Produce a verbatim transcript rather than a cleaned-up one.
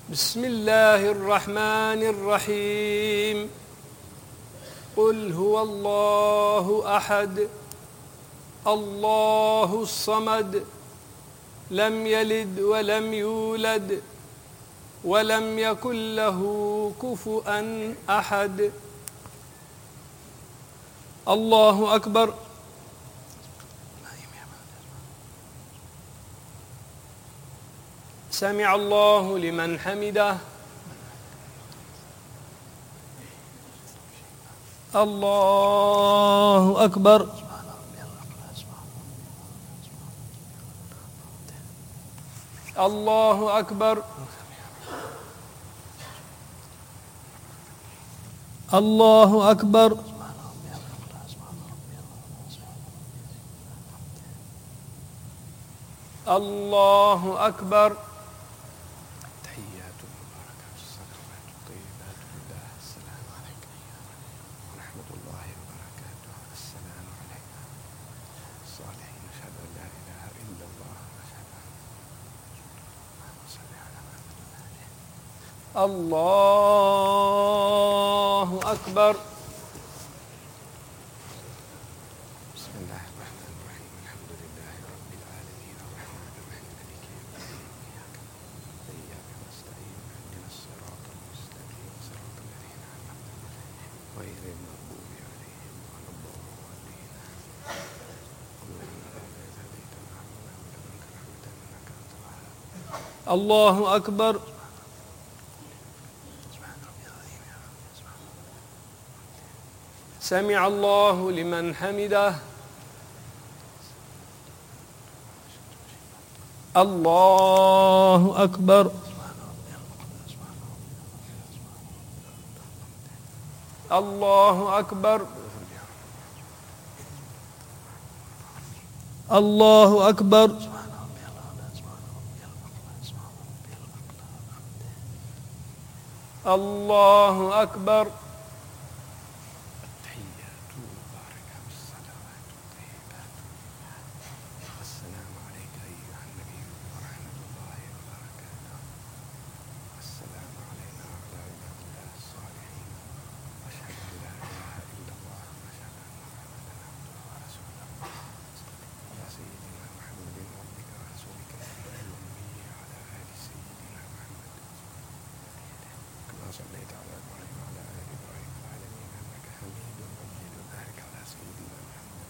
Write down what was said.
بسم الله الرحمن الرحيم. قل هو الله أحد الله الصمد لم يلد ولم يولد ولم يكن له كفؤا أحد. الله أكبر. سمع الله لمن حمده. الله أكبر. الله أكبر. الله أكبر. الله أكبر. الله أكبر. بسم الله الرحمن الرحيم. الحمد لله رب العالمين الرحمن الرحيم مالك يوم الدين إياك نستعين اهدنا الصراط المستقيم صراط الذين أنعمت عليهم غير المغضوب عليهم ولا الضالين. اللهم إنك هديتنا وهب لنا من لدنك رحمة إنك أنت الوهاب. الله أكبر. سمع الله لمن حمده. الله أكبر. الله أكبر. الله أكبر. الله أكبر.